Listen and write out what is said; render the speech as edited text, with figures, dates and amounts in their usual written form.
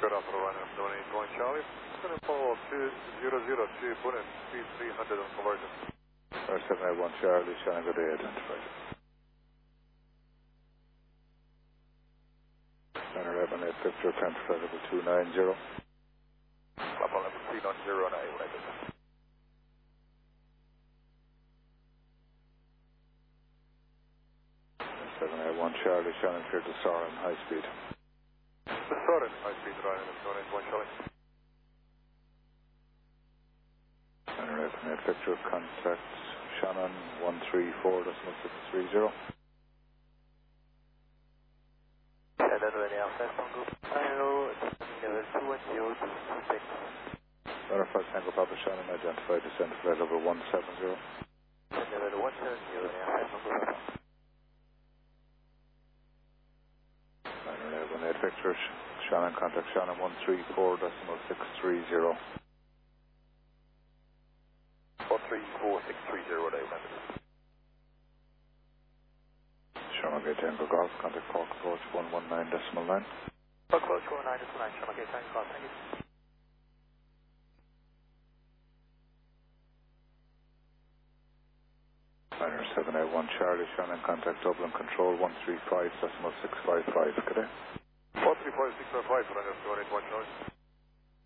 Good afternoon, Ryanair 781 Charlie. Going to follow 2002, put in speed 300 on conversion. 781 Charlie, Shannon, good day, identified. 911, 8 Victor, transfer level 290. Papa level 390 on A1. 781 Charlie, Shannon, clear to Soren, high speed. The Soren, high speed, Ryanair 781 Charlie. 911, 8 Victor, contact Shannon, 134.630. And then any outside Tango, level 210 Verify Tango Papa Shannon, identified descent flight over 170. and level 170, any outside Tango, 911, 8 Victor, Shannon, contact Shannon, 134.630. 134630 at A1. Shannon, Gate Tango Golf, contact Cork approach 119.9. Approach 119.9, Shannon Gate Tango Golf, thank you. 781 Charlie, Shannon, contact Dublin Control 135.655, good day. 135.655, Ryanair 781 Charlie.